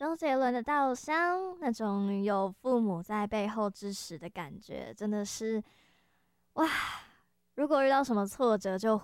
周杰伦的《稻香》，那种有父母在背后支持的感觉，真的是哇！如果遇到什么挫折，就